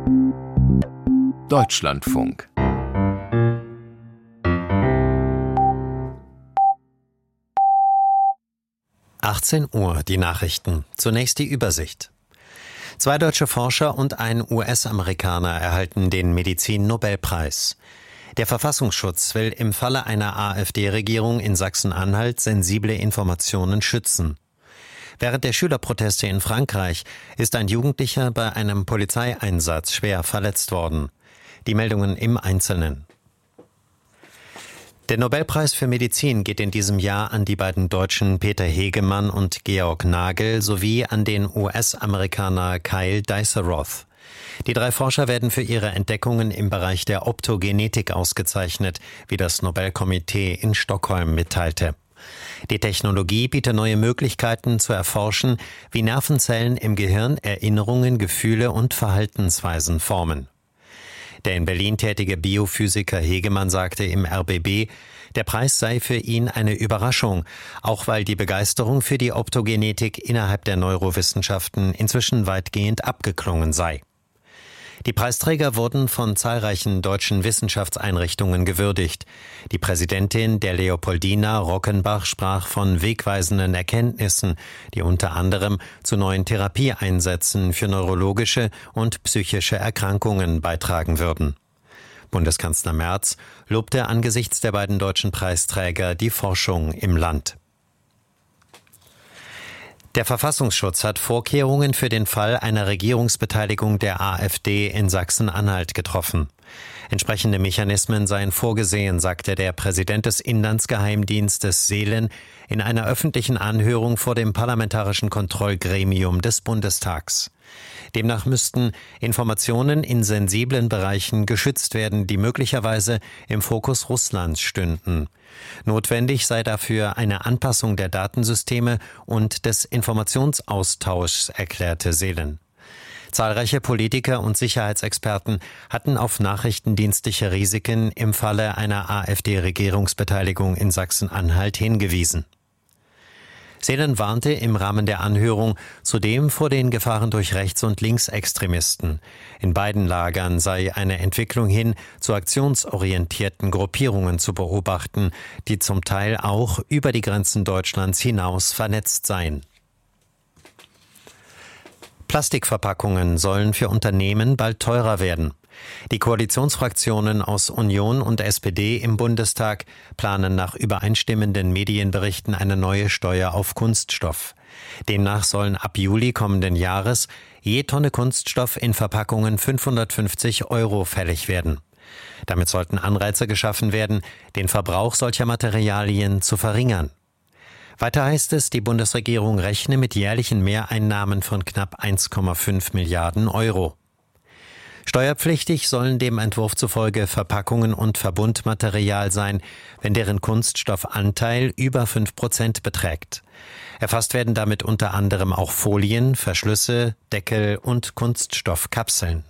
Deutschlandfunk. Uhr, die Nachrichten. Zunächst die Übersicht. 2 deutsche Forscher und ein US-Amerikaner erhalten den Medizin-Nobelpreis. Der Verfassungsschutz will im Falle einer AfD-Regierung in Sachsen-Anhalt sensible Informationen schützen. Während der Schülerproteste in Frankreich ist ein Jugendlicher bei einem Polizeieinsatz schwer verletzt worden. Die Meldungen im Einzelnen. Der Nobelpreis für Medizin geht in diesem Jahr an die beiden Deutschen Peter Hegemann und Georg Nagel sowie an den US-Amerikaner Kyle Diceroth. Die 3 Forscher werden für ihre Entdeckungen im Bereich der Optogenetik ausgezeichnet, wie das Nobelkomitee in Stockholm mitteilte. Die Technologie bietet neue Möglichkeiten zu erforschen, wie Nervenzellen im Gehirn Erinnerungen, Gefühle und Verhaltensweisen formen. Der in Berlin tätige Biophysiker Hegemann sagte im RBB, der Preis sei für ihn eine Überraschung, auch weil die Begeisterung für die Optogenetik innerhalb der Neurowissenschaften inzwischen weitgehend abgeklungen sei. Die Preisträger wurden von zahlreichen deutschen Wissenschaftseinrichtungen gewürdigt. Die Präsidentin der Leopoldina, Rockenbach, sprach von wegweisenden Erkenntnissen, die unter anderem zu neuen Therapieeinsätzen für neurologische und psychische Erkrankungen beitragen würden. Bundeskanzler Merz lobte angesichts der beiden deutschen Preisträger die Forschung im Land. Der Verfassungsschutz hat Vorkehrungen für den Fall einer Regierungsbeteiligung der AfD in Sachsen-Anhalt getroffen. Entsprechende Mechanismen seien vorgesehen, sagte der Präsident des Inlandsgeheimdienstes Seelen in einer öffentlichen Anhörung vor dem Parlamentarischen Kontrollgremium des Bundestags. Demnach müssten Informationen in sensiblen Bereichen geschützt werden, die möglicherweise im Fokus Russlands stünden. Notwendig sei dafür eine Anpassung der Datensysteme und des Informationsaustauschs, erklärte Seelen. Zahlreiche Politiker und Sicherheitsexperten hatten auf nachrichtendienstliche Risiken im Falle einer AfD-Regierungsbeteiligung in Sachsen-Anhalt hingewiesen. Seelen warnte im Rahmen der Anhörung zudem vor den Gefahren durch Rechts- und Linksextremisten. In beiden Lagern sei eine Entwicklung hin zu aktionsorientierten Gruppierungen zu beobachten, die zum Teil auch über die Grenzen Deutschlands hinaus vernetzt seien. Plastikverpackungen sollen für Unternehmen bald teurer werden. Die Koalitionsfraktionen aus Union und SPD im Bundestag planen nach übereinstimmenden Medienberichten eine neue Steuer auf Kunststoff. Demnach sollen ab Juli kommenden Jahres je Tonne Kunststoff in Verpackungen 550 € fällig werden. Damit sollten Anreize geschaffen werden, den Verbrauch solcher Materialien zu verringern. Weiter heißt es, die Bundesregierung rechne mit jährlichen Mehreinnahmen von knapp 1,5 Milliarden €. Steuerpflichtig sollen dem Entwurf zufolge Verpackungen und Verbundmaterial sein, wenn deren Kunststoffanteil über 5% beträgt. Erfasst werden damit unter anderem auch Folien, Verschlüsse, Deckel und Kunststoffkapseln.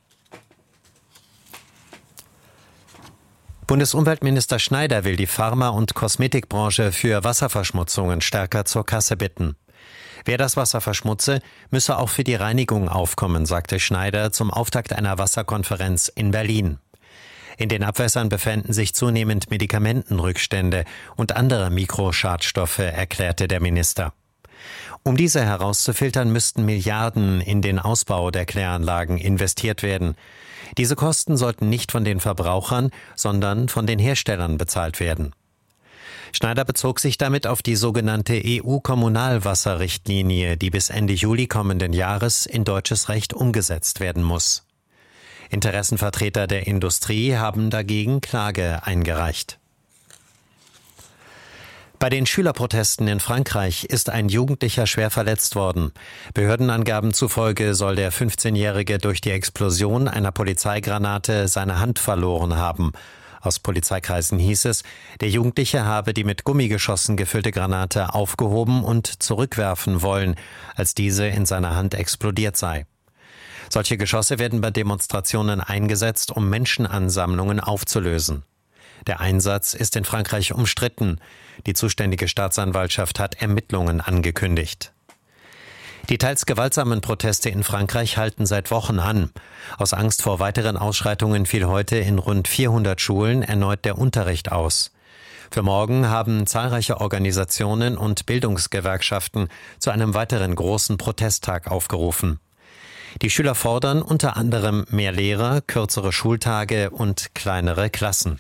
Bundesumweltminister Schneider will die Pharma- und Kosmetikbranche für Wasserverschmutzungen stärker zur Kasse bitten. Wer das Wasser verschmutze, müsse auch für die Reinigung aufkommen, sagte Schneider zum Auftakt einer Wasserkonferenz in Berlin. In den Abwässern befänden sich zunehmend Medikamentenrückstände und andere Mikroschadstoffe, erklärte der Minister. Um diese herauszufiltern, müssten Milliarden in den Ausbau der Kläranlagen investiert werden. Diese Kosten sollten nicht von den Verbrauchern, sondern von den Herstellern bezahlt werden. Schneider bezog sich damit auf die sogenannte EU-Kommunalwasserrichtlinie, die bis Ende Juli kommenden Jahres in deutsches Recht umgesetzt werden muss. Interessenvertreter der Industrie haben dagegen Klage eingereicht. Bei den Schülerprotesten in Frankreich ist ein Jugendlicher schwer verletzt worden. Behördenangaben zufolge soll der 15-Jährige durch die Explosion einer Polizeigranate seine Hand verloren haben. Aus Polizeikreisen hieß es, der Jugendliche habe die mit Gummigeschossen gefüllte Granate aufgehoben und zurückwerfen wollen, als diese in seiner Hand explodiert sei. Solche Geschosse werden bei Demonstrationen eingesetzt, um Menschenansammlungen aufzulösen. Der Einsatz ist in Frankreich umstritten. Die zuständige Staatsanwaltschaft hat Ermittlungen angekündigt. Die teils gewaltsamen Proteste in Frankreich halten seit Wochen an. Aus Angst vor weiteren Ausschreitungen fiel heute in rund 400 Schulen erneut der Unterricht aus. Für morgen haben zahlreiche Organisationen und Bildungsgewerkschaften zu einem weiteren großen Protesttag aufgerufen. Die Schüler fordern unter anderem mehr Lehrer, kürzere Schultage und kleinere Klassen.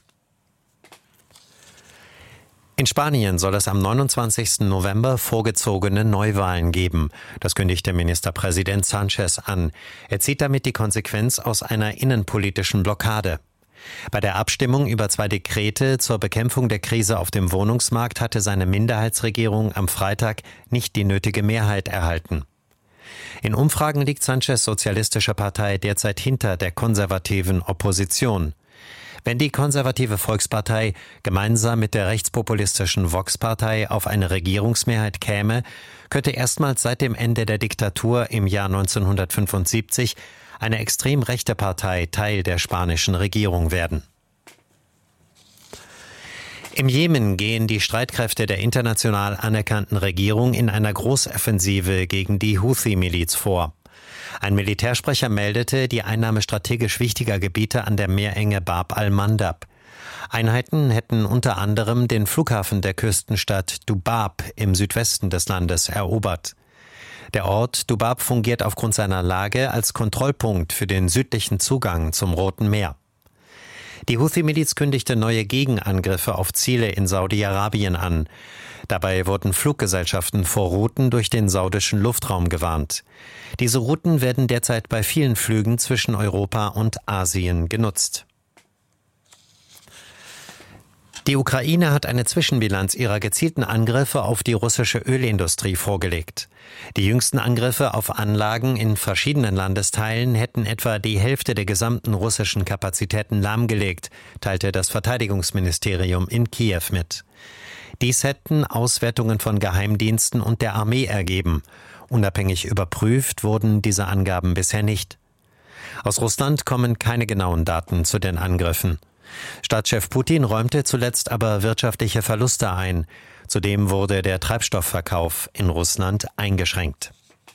In Spanien soll es am 29. November vorgezogene Neuwahlen geben. Das kündigte Ministerpräsident Sánchez an. Er zieht damit die Konsequenz aus einer innenpolitischen Blockade. Bei der Abstimmung über 2 Dekrete zur Bekämpfung der Krise auf dem Wohnungsmarkt hatte seine Minderheitsregierung am Freitag nicht die nötige Mehrheit erhalten. In Umfragen liegt Sánchez' sozialistische Partei derzeit hinter der konservativen Opposition. Wenn die konservative Volkspartei gemeinsam mit der rechtspopulistischen Vox-Partei auf eine Regierungsmehrheit käme, könnte erstmals seit dem Ende der Diktatur im Jahr 1975 eine extrem rechte Partei Teil der spanischen Regierung werden. Im Jemen gehen die Streitkräfte der international anerkannten Regierung in einer Großoffensive gegen die Houthi-Miliz vor. Ein Militärsprecher meldete die Einnahme strategisch wichtiger Gebiete an der Meerenge Bab al-Mandab. Einheiten hätten unter anderem den Flughafen der Küstenstadt Dubab im Südwesten des Landes erobert. Der Ort Dubab fungiert aufgrund seiner Lage als Kontrollpunkt für den südlichen Zugang zum Roten Meer. Die Houthi-Miliz kündigte neue Gegenangriffe auf Ziele in Saudi-Arabien an. Dabei wurden Fluggesellschaften vor Routen durch den saudischen Luftraum gewarnt. Diese Routen werden derzeit bei vielen Flügen zwischen Europa und Asien genutzt. Die Ukraine hat eine Zwischenbilanz ihrer gezielten Angriffe auf die russische Ölindustrie vorgelegt. Die jüngsten Angriffe auf Anlagen in verschiedenen Landesteilen hätten etwa die Hälfte der gesamten russischen Kapazitäten lahmgelegt, teilte das Verteidigungsministerium in Kiew mit. Dies hätten Auswertungen von Geheimdiensten und der Armee ergeben. Unabhängig überprüft wurden diese Angaben bisher nicht. Aus Russland kommen keine genauen Daten zu den Angriffen. Staatschef Putin räumte zuletzt aber wirtschaftliche Verluste ein. Zudem wurde der Treibstoffverkauf in Russland eingeschränkt.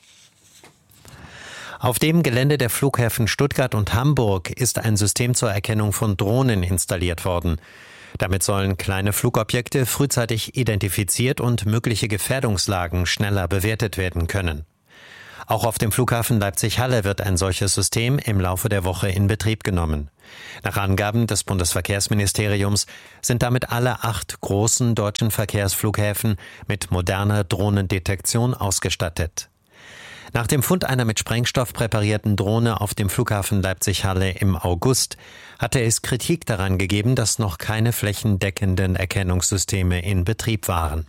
Auf dem Gelände der Flughäfen Stuttgart und Hamburg ist ein System zur Erkennung von Drohnen installiert worden. Damit sollen kleine Flugobjekte frühzeitig identifiziert und mögliche Gefährdungslagen schneller bewertet werden können. Auch auf dem Flughafen Leipzig-Halle wird ein solches System im Laufe der Woche in Betrieb genommen. Nach Angaben des Bundesverkehrsministeriums sind damit alle 8 großen deutschen Verkehrsflughäfen mit moderner Drohnendetektion ausgestattet. Nach dem Fund einer mit Sprengstoff präparierten Drohne auf dem Flughafen Leipzig-Halle im August hatte es Kritik daran gegeben, dass noch keine flächendeckenden Erkennungssysteme in Betrieb waren.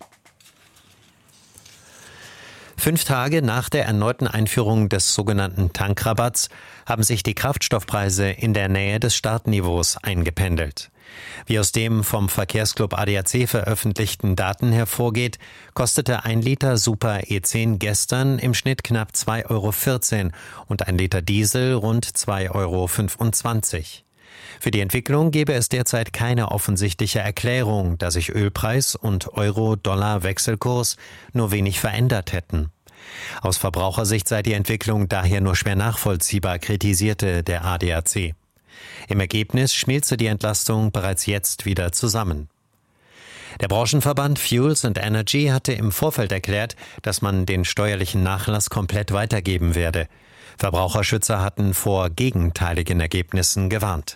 5 Tage nach der erneuten Einführung des sogenannten Tankrabatts haben sich die Kraftstoffpreise in der Nähe des Startniveaus eingependelt. Wie aus dem vom Verkehrsclub ADAC veröffentlichten Daten hervorgeht, kostete 1 Liter Super E10 gestern im Schnitt knapp 2,14 € und 1 Liter Diesel rund 2,25 €. Für die Entwicklung gebe es derzeit keine offensichtliche Erklärung, da sich Ölpreis und Euro-Dollar-Wechselkurs nur wenig verändert hätten. Aus Verbrauchersicht sei die Entwicklung daher nur schwer nachvollziehbar, kritisierte der ADAC. Im Ergebnis schmilze die Entlastung bereits jetzt wieder zusammen. Der Branchenverband Fuels and Energy hatte im Vorfeld erklärt, dass man den steuerlichen Nachlass komplett weitergeben werde. Verbraucherschützer hatten vor gegenteiligen Ergebnissen gewarnt.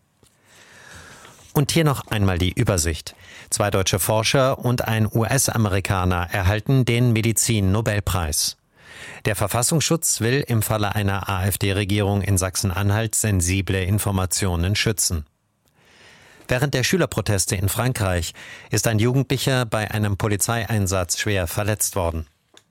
Und hier noch einmal die Übersicht. 2 deutsche Forscher und ein US-Amerikaner erhalten den Medizin-Nobelpreis. Der Verfassungsschutz will im Falle einer AfD-Regierung in Sachsen-Anhalt sensible Informationen schützen. Während der Schülerproteste in Frankreich ist ein Jugendlicher bei einem Polizeieinsatz schwer verletzt worden.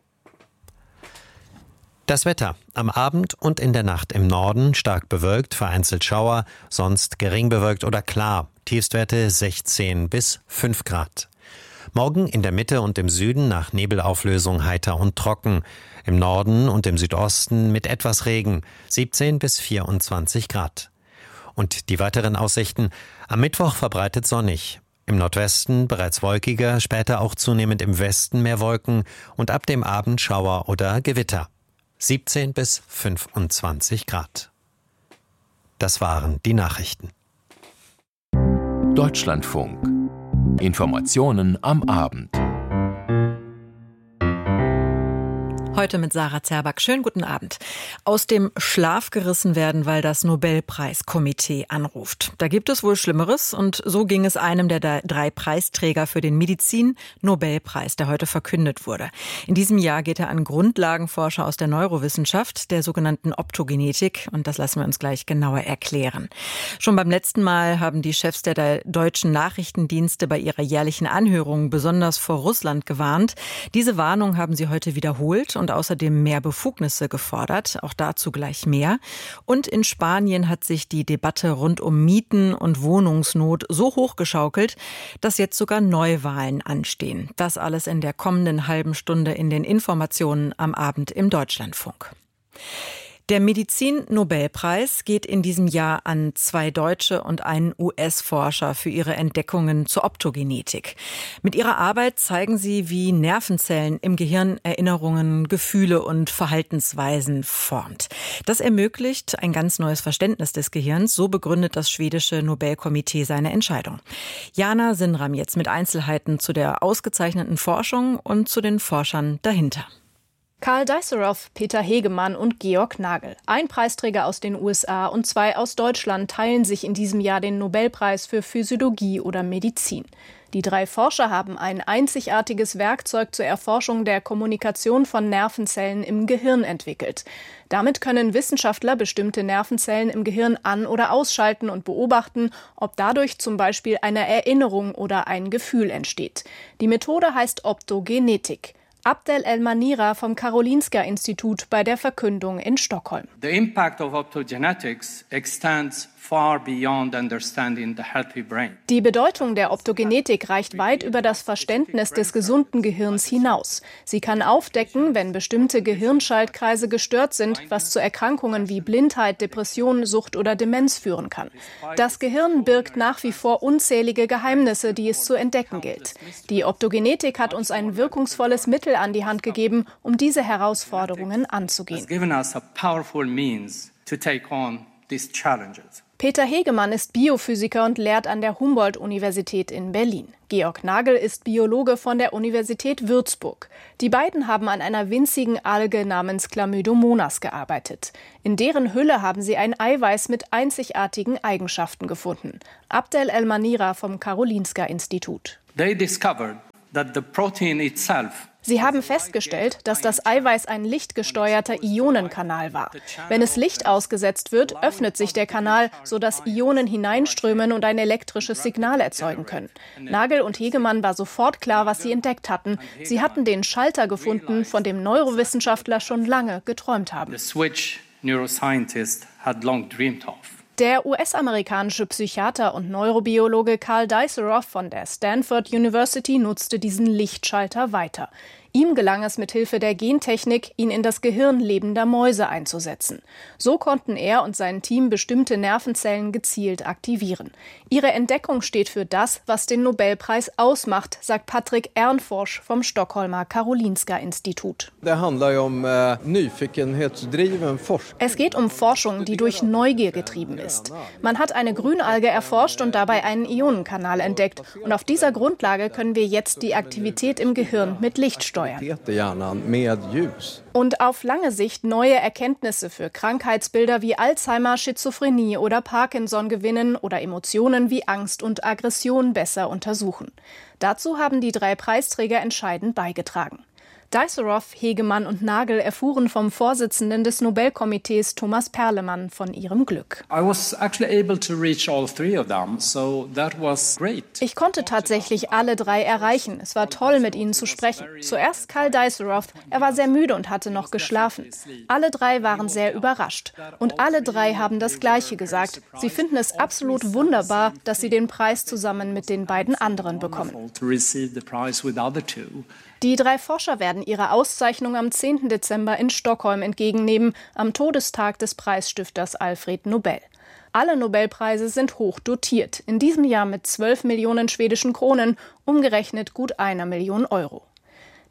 Das Wetter. Am Abend und in der Nacht im Norden stark bewölkt, vereinzelt Schauer, sonst gering bewölkt oder klar. Tiefstwerte 16 bis 5 Grad. Morgen in der Mitte und im Süden nach Nebelauflösung heiter und trocken. Im Norden und im Südosten mit etwas Regen 17 bis 24 Grad. Und die weiteren Aussichten. Am Mittwoch verbreitet sonnig. Im Nordwesten bereits wolkiger, später auch zunehmend im Westen mehr Wolken und ab dem Abend Schauer oder Gewitter. 17 bis 25 Grad. Das waren die Nachrichten. Deutschlandfunk. Informationen am Abend. Heute mit Sarah Zerback. Schönen guten Abend. Aus dem Schlaf gerissen werden, weil das Nobelpreiskomitee anruft. Da gibt es wohl Schlimmeres und so ging es einem der 3 Preisträger für den Medizin-Nobelpreis, der heute verkündet wurde. In diesem Jahr geht er an Grundlagenforscher aus der Neurowissenschaft, der sogenannten Optogenetik, und das lassen wir uns gleich genauer erklären. Schon beim letzten Mal haben die Chefs der deutschen Nachrichtendienste bei ihrer jährlichen Anhörung besonders vor Russland gewarnt. Diese Warnung haben sie heute wiederholt und außerdem mehr Befugnisse gefordert, auch dazu gleich mehr. Und in Spanien hat sich die Debatte rund um Mieten und Wohnungsnot so hochgeschaukelt, dass jetzt sogar Neuwahlen anstehen. Das alles in der kommenden halben Stunde in den Informationen am Abend im Deutschlandfunk. Der Medizin-Nobelpreis geht in diesem Jahr an 2 deutsche und einen US-Forscher für ihre Entdeckungen zur Optogenetik. Mit ihrer Arbeit zeigen sie, wie Nervenzellen im Gehirn Erinnerungen, Gefühle und Verhaltensweisen formt. Das ermöglicht ein ganz neues Verständnis des Gehirns. So begründet das schwedische Nobelkomitee seine Entscheidung. Jana Sinram jetzt mit Einzelheiten zu der ausgezeichneten Forschung und zu den Forschern dahinter. Karl Dijsselhoff, Peter Hegemann und Georg Nagel. Ein Preisträger aus den USA und 2 aus Deutschland teilen sich in diesem Jahr den Nobelpreis für Physiologie oder Medizin. Die 3 Forscher haben ein einzigartiges Werkzeug zur Erforschung der Kommunikation von Nervenzellen im Gehirn entwickelt. Damit können Wissenschaftler bestimmte Nervenzellen im Gehirn an- oder ausschalten und beobachten, ob dadurch zum Beispiel eine Erinnerung oder ein Gefühl entsteht. Die Methode heißt Optogenetik. Abdel El-Manira vom Karolinska-Institut bei der Verkündung in Stockholm. The impact of optogenetics extends far beyond understanding the healthy brain. Die Bedeutung der Optogenetik reicht weit über das Verständnis des gesunden Gehirns hinaus. Sie kann aufdecken, wenn bestimmte Gehirnschaltkreise gestört sind, was zu Erkrankungen wie Blindheit, Depression, Sucht oder Demenz führen kann. Das Gehirn birgt nach wie vor unzählige Geheimnisse, die es zu entdecken gilt. Die Optogenetik hat uns ein wirkungsvolles Mittel an die Hand gegeben, um diese Herausforderungen anzugehen. Peter Hegemann ist Biophysiker und lehrt an der Humboldt-Universität in Berlin. Georg Nagel ist Biologe von der Universität Würzburg. Die beiden haben an einer winzigen Alge namens Chlamydomonas gearbeitet. In deren Hülle haben sie ein Eiweiß mit einzigartigen Eigenschaften gefunden. Abdel El-Manira vom Karolinska-Institut. They discovered that the protein itself. Sie haben festgestellt, dass das Eiweiß ein lichtgesteuerter Ionenkanal war. Wenn es Licht ausgesetzt wird, öffnet sich der Kanal, sodass Ionen hineinströmen und ein elektrisches Signal erzeugen können. Nagel und Hegemann war sofort klar, was sie entdeckt hatten. Sie hatten den Schalter gefunden, von dem Neurowissenschaftler schon lange geträumt haben. The switch neuroscientists had long dreamed of. Der US-amerikanische Psychiater und Neurobiologe Karl Dijsselhoff von der Stanford University nutzte diesen Lichtschalter weiter. Ihm gelang es mithilfe der Gentechnik, ihn in das Gehirn lebender Mäuse einzusetzen. So konnten er und sein Team bestimmte Nervenzellen gezielt aktivieren. Ihre Entdeckung steht für das, was den Nobelpreis ausmacht, sagt Patrick Ernforsch vom Stockholmer Karolinska-Institut. Es geht um Forschung, die durch Neugier getrieben ist. Man hat eine Grünalge erforscht und dabei einen Ionenkanal entdeckt. Und auf dieser Grundlage können wir jetzt die Aktivität im Gehirn mit Licht steuern. Und auf lange Sicht neue Erkenntnisse für Krankheitsbilder wie Alzheimer, Schizophrenie oder Parkinson gewinnen oder Emotionen wie Angst und Aggression besser untersuchen. Dazu haben die 3 Preisträger entscheidend beigetragen. Dijsselhoff, Hegemann und Nagel erfuhren vom Vorsitzenden des Nobelkomitees Thomas Perlemann von ihrem Glück. Ich konnte tatsächlich alle 3 erreichen. Es war toll, mit ihnen zu sprechen. Zuerst Karl Dijsselhoff. Er war sehr müde und hatte noch geschlafen. Alle 3 waren sehr überrascht. Und alle 3 haben das Gleiche gesagt. Sie finden es absolut wunderbar, dass sie den Preis zusammen mit den beiden anderen bekommen. Die 3 Forscher werden ihre Auszeichnung am 10. Dezember in Stockholm entgegennehmen, am Todestag des Preisstifters Alfred Nobel. Alle Nobelpreise sind hoch dotiert, in diesem Jahr mit 12 Millionen schwedischen Kronen, umgerechnet gut 1 Million Euro.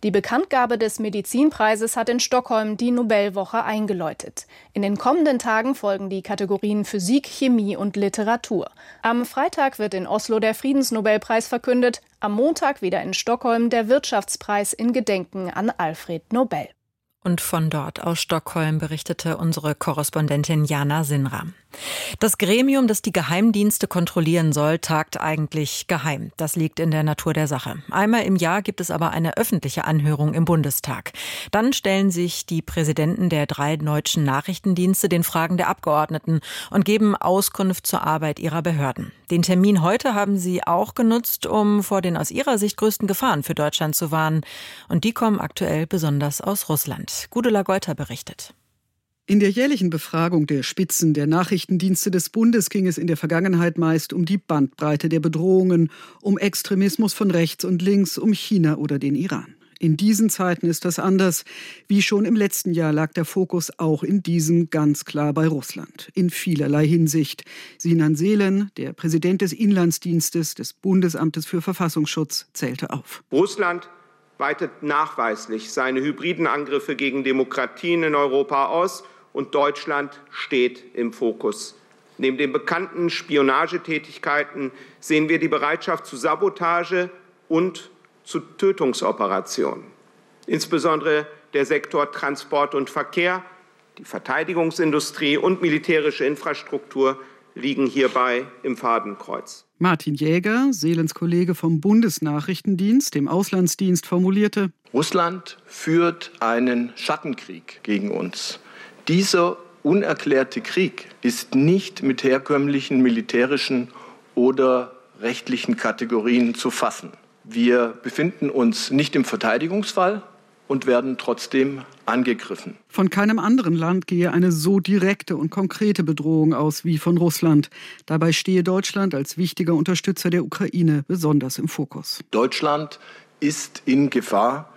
Die Bekanntgabe des Medizinpreises hat in Stockholm die Nobelwoche eingeläutet. In den kommenden Tagen folgen die Kategorien Physik, Chemie und Literatur. Am Freitag wird in Oslo der Friedensnobelpreis verkündet, am Montag wieder in Stockholm der Wirtschaftspreis in Gedenken an Alfred Nobel. Und von dort aus Stockholm berichtete unsere Korrespondentin Jana Sinra. Das Gremium, das die Geheimdienste kontrollieren soll, tagt eigentlich geheim. Das liegt in der Natur der Sache. Einmal im Jahr gibt es aber eine öffentliche Anhörung im Bundestag. Dann stellen sich die Präsidenten der 3 deutschen Nachrichtendienste den Fragen der Abgeordneten und geben Auskunft zur Arbeit ihrer Behörden. Den Termin heute haben sie auch genutzt, um vor den aus ihrer Sicht größten Gefahren für Deutschland zu warnen. Und die kommen aktuell besonders aus Russland. Gudula Geuter berichtet. In der jährlichen Befragung der Spitzen der Nachrichtendienste des Bundes ging es in der Vergangenheit meist um die Bandbreite der Bedrohungen, um Extremismus von rechts und links, um China oder den Iran. In diesen Zeiten ist das anders. Wie schon im letzten Jahr lag der Fokus auch in diesem ganz klar bei Russland. In vielerlei Hinsicht. Sinan Selen, der Präsident des Inlandsdienstes des Bundesamtes für Verfassungsschutz, zählte auf. Russland weitet nachweislich seine hybriden Angriffe gegen Demokratien in Europa aus und Deutschland steht im Fokus. Neben den bekannten Spionagetätigkeiten sehen wir die Bereitschaft zu Sabotage und zu Tötungsoperationen. Insbesondere der Sektor Transport und Verkehr, die Verteidigungsindustrie und militärische Infrastruktur liegen hierbei im Fadenkreuz. Martin Jäger, Selens Kollege vom Bundesnachrichtendienst, dem Auslandsdienst, formulierte: Russland führt einen Schattenkrieg gegen uns. Dieser unerklärte Krieg ist nicht mit herkömmlichen militärischen oder rechtlichen Kategorien zu fassen. Wir befinden uns nicht im Verteidigungsfall und werden trotzdem angegriffen. Von keinem anderen Land gehe eine so direkte und konkrete Bedrohung aus wie von Russland. Dabei stehe Deutschland als wichtiger Unterstützer der Ukraine besonders im Fokus. Deutschland ist in Gefahr,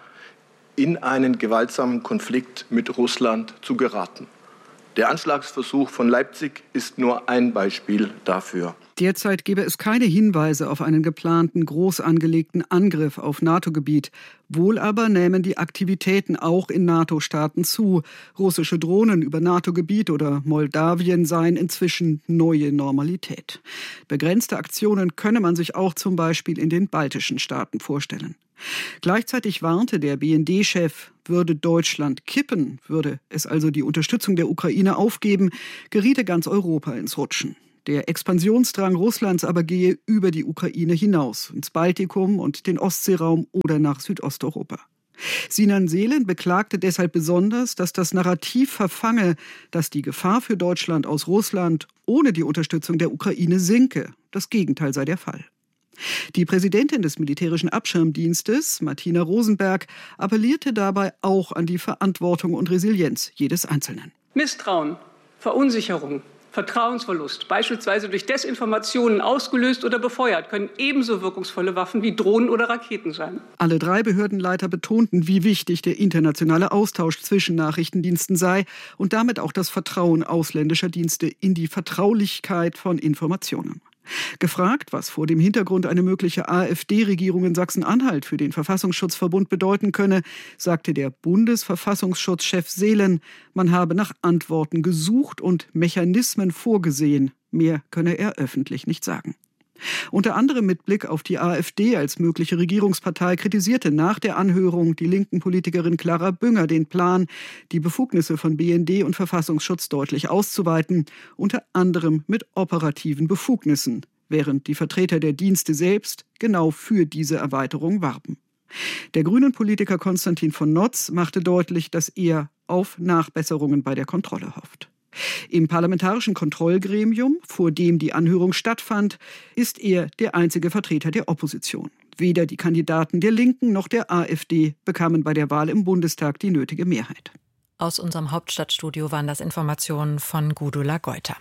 in einen gewaltsamen Konflikt mit Russland zu geraten. Der Anschlagsversuch von Leipzig ist nur ein Beispiel dafür. Derzeit gebe es keine Hinweise auf einen geplanten, groß angelegten Angriff auf NATO-Gebiet. Wohl aber nehmen die Aktivitäten auch in NATO-Staaten zu. Russische Drohnen über NATO-Gebiet oder Moldawien seien inzwischen neue Normalität. Begrenzte Aktionen könne man sich auch zum Beispiel in den baltischen Staaten vorstellen. Gleichzeitig warnte der BND-Chef, würde Deutschland kippen, würde es also die Unterstützung der Ukraine aufgeben, geriete ganz Europa ins Rutschen. Der Expansionsdrang Russlands aber gehe über die Ukraine hinaus, ins Baltikum und den Ostseeraum oder nach Südosteuropa. Sinan Selen beklagte deshalb besonders, dass das Narrativ verfange, dass die Gefahr für Deutschland aus Russland ohne die Unterstützung der Ukraine sinke. Das Gegenteil sei der Fall. Die Präsidentin des Militärischen Abschirmdienstes, Martina Rosenberg, appellierte dabei auch an die Verantwortung und Resilienz jedes Einzelnen. Misstrauen, Verunsicherung, Vertrauensverlust, beispielsweise durch Desinformationen ausgelöst oder befeuert, können ebenso wirkungsvolle Waffen wie Drohnen oder Raketen sein. Alle 3 Behördenleiter betonten, wie wichtig der internationale Austausch zwischen Nachrichtendiensten sei und damit auch das Vertrauen ausländischer Dienste in die Vertraulichkeit von Informationen. Gefragt, was vor dem Hintergrund eine mögliche AfD-Regierung in Sachsen-Anhalt für den Verfassungsschutzverbund bedeuten könne, sagte der Bundesverfassungsschutzchef Selen, man habe nach Antworten gesucht und Mechanismen vorgesehen. Mehr könne er öffentlich nicht sagen. Unter anderem mit Blick auf die AfD als mögliche Regierungspartei kritisierte nach der Anhörung die linken Politikerin Clara Bünger den Plan, die Befugnisse von BND und Verfassungsschutz deutlich auszuweiten, unter anderem mit operativen Befugnissen, während die Vertreter der Dienste selbst genau für diese Erweiterung warben. Der Grünen-Politiker Konstantin von Notz machte deutlich, dass er auf Nachbesserungen bei der Kontrolle hofft. Im parlamentarischen Kontrollgremium, vor dem die Anhörung stattfand, ist er der einzige Vertreter der Opposition. Weder die Kandidaten der Linken noch der AfD bekamen bei der Wahl im Bundestag die nötige Mehrheit. Aus unserem Hauptstadtstudio waren das Informationen von Gudula Geuter.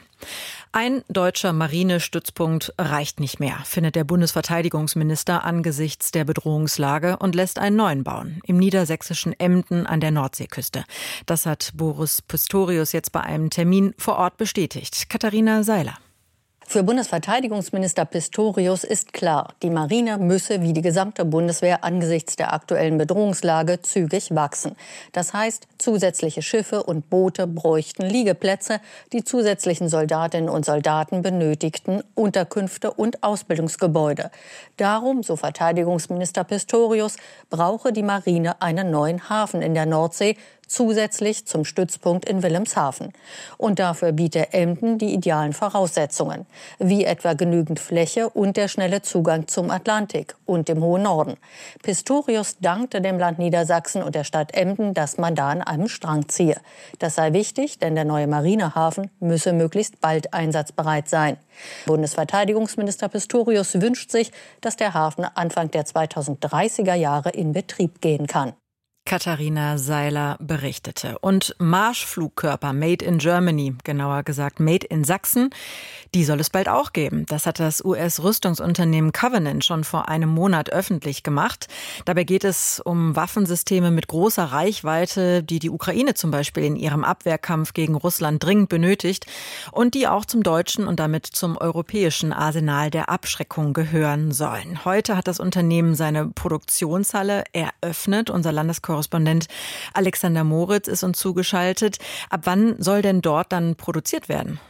Ein deutscher Marinestützpunkt reicht nicht mehr, findet der Bundesverteidigungsminister angesichts der Bedrohungslage und lässt einen neuen bauen, im niedersächsischen Emden an der Nordseeküste. Das hat Boris Pistorius jetzt bei einem Termin vor Ort bestätigt. Katharina Seiler. Für Bundesverteidigungsminister Pistorius ist klar, die Marine müsse wie die gesamte Bundeswehr angesichts der aktuellen Bedrohungslage zügig wachsen. Das heißt, zusätzliche Schiffe und Boote bräuchten Liegeplätze, die zusätzlichen Soldatinnen und Soldaten benötigten Unterkünfte und Ausbildungsgebäude. Darum, so Verteidigungsminister Pistorius, brauche die Marine einen neuen Hafen in der Nordsee, zusätzlich zum Stützpunkt in Wilhelmshaven. Und dafür biete Emden die idealen Voraussetzungen, wie etwa genügend Fläche und der schnelle Zugang zum Atlantik und dem hohen Norden. Pistorius dankte dem Land Niedersachsen und der Stadt Emden, dass man da an einem Strang ziehe. Das sei wichtig, denn der neue Marinehafen müsse möglichst bald einsatzbereit sein. Bundesverteidigungsminister Pistorius wünscht sich, dass der Hafen Anfang der 2030er Jahre in Betrieb gehen kann. Katharina Seiler berichtete. Und Marschflugkörper made in Germany, genauer gesagt made in Sachsen, die soll es bald auch geben. Das hat das US-Rüstungsunternehmen Covenant schon vor einem Monat öffentlich gemacht. Dabei geht es um Waffensysteme mit großer Reichweite, die die Ukraine zum Beispiel in ihrem Abwehrkampf gegen Russland dringend benötigt und die auch zum deutschen und damit zum europäischen Arsenal der Abschreckung gehören sollen. Heute hat das Unternehmen seine Produktionshalle eröffnet. Unser Landeskorrespondent Alexander Moritz ist uns zugeschaltet. Ab wann soll denn dort dann produziert werden?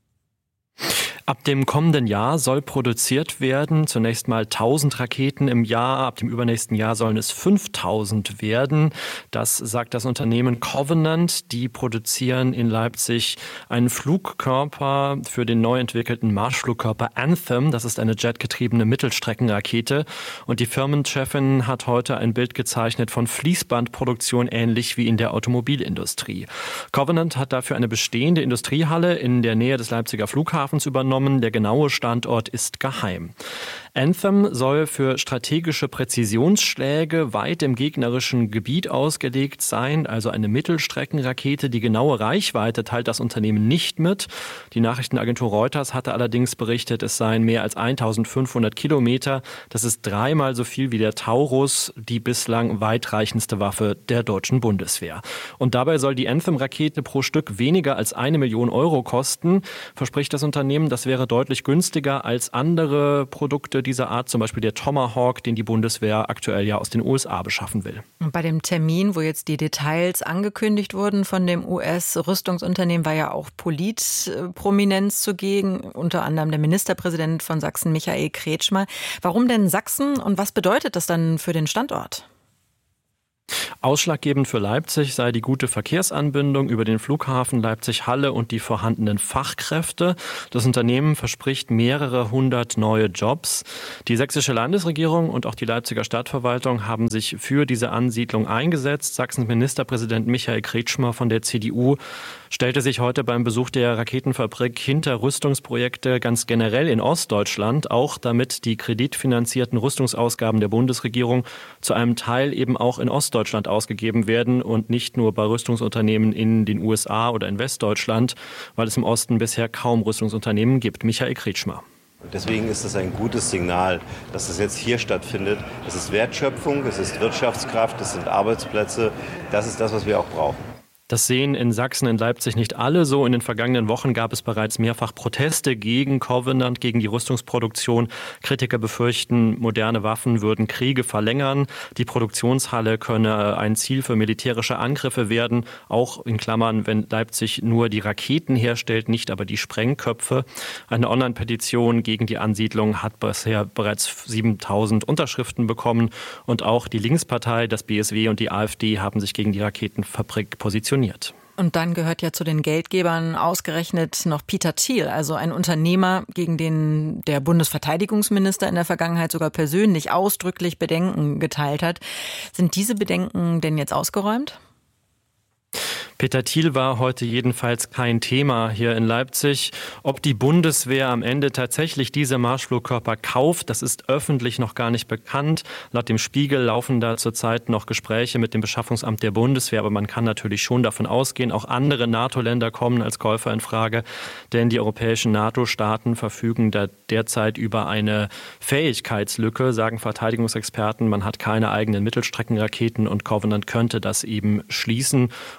Ab dem kommenden Jahr soll produziert werden. Zunächst mal 1000 Raketen im Jahr. Ab dem übernächsten Jahr sollen es 5000 werden. Das sagt das Unternehmen Covenant. Die produzieren in Leipzig einen Flugkörper für den neu entwickelten Marschflugkörper Anthem. Das ist eine jetgetriebene Mittelstreckenrakete. Und die Firmenchefin hat heute ein Bild gezeichnet von Fließbandproduktion, ähnlich wie in der Automobilindustrie. Covenant hat dafür eine bestehende Industriehalle in der Nähe des Leipziger Flughafens übernommen. Der genaue Standort ist geheim. Anthem soll für strategische Präzisionsschläge weit im gegnerischen Gebiet ausgelegt sein, also eine Mittelstreckenrakete. Die genaue Reichweite teilt das Unternehmen nicht mit. Die Nachrichtenagentur Reuters hatte allerdings berichtet, es seien mehr als 1500 Kilometer. Das ist dreimal so viel wie der Taurus, die bislang weitreichendste Waffe der deutschen Bundeswehr. Und dabei soll die Anthem-Rakete pro Stück weniger als 1 Million Euro kosten, verspricht das Unternehmen. Das wäre deutlich günstiger als andere Produkte dieser Art, zum Beispiel der Tomahawk, den die Bundeswehr aktuell ja aus den USA beschaffen will. Und bei dem Termin, wo jetzt die Details angekündigt wurden von dem US-Rüstungsunternehmen, war ja auch Politprominenz zugegen, unter anderem der Ministerpräsident von Sachsen, Michael Kretschmer. Warum denn Sachsen und was bedeutet das dann für den Standort? Ausschlaggebend für Leipzig sei die gute Verkehrsanbindung über den Flughafen Leipzig-Halle und die vorhandenen Fachkräfte. Das Unternehmen verspricht mehrere hundert neue Jobs. Die sächsische Landesregierung und auch die Leipziger Stadtverwaltung haben sich für diese Ansiedlung eingesetzt. Sachsens Ministerpräsident Michael Kretschmer von der CDU stellte sich heute beim Besuch der Raketenfabrik hinter Rüstungsprojekte ganz generell in Ostdeutschland, auch damit die kreditfinanzierten Rüstungsausgaben der Bundesregierung zu einem Teil eben auch in Ostdeutschland ausgegeben werden und nicht nur bei Rüstungsunternehmen in den USA oder in Westdeutschland, weil es im Osten bisher kaum Rüstungsunternehmen gibt. Michael Kretschmer. Deswegen ist es ein gutes Signal, dass es jetzt hier stattfindet. Es ist Wertschöpfung, es ist Wirtschaftskraft, es sind Arbeitsplätze. Das ist das, was wir auch brauchen. Das sehen in Sachsen, in Leipzig nicht alle so. In den vergangenen Wochen gab es bereits mehrfach Proteste gegen Covenant, gegen die Rüstungsproduktion. Kritiker befürchten, moderne Waffen würden Kriege verlängern. Die Produktionshalle könne ein Ziel für militärische Angriffe werden. Auch in Klammern, wenn Leipzig nur die Raketen herstellt, nicht aber die Sprengköpfe. Eine Online-Petition gegen die Ansiedlung hat bisher bereits 7000 Unterschriften bekommen. Und auch die Linkspartei, das BSW und die AfD haben sich gegen die Raketenfabrik positioniert. Und dann gehört ja zu den Geldgebern ausgerechnet noch Peter Thiel, also ein Unternehmer, gegen den der Bundesverteidigungsminister in der Vergangenheit sogar persönlich ausdrücklich Bedenken geteilt hat. Sind diese Bedenken denn jetzt ausgeräumt? Peter Thiel war heute jedenfalls kein Thema hier in Leipzig. Ob die Bundeswehr am Ende tatsächlich diese Marschflugkörper kauft, das ist öffentlich noch gar nicht bekannt. Laut dem Spiegel laufen da zurzeit noch Gespräche mit dem Beschaffungsamt der Bundeswehr, aber man kann natürlich schon davon ausgehen, auch andere NATO-Länder kommen als Käufer in Frage, denn die europäischen NATO-Staaten verfügen da derzeit über eine Fähigkeitslücke, sagen Verteidigungsexperten. Man hat keine eigenen Mittelstreckenraketen und Covenant könnte das eben schließen. Und ein weiterer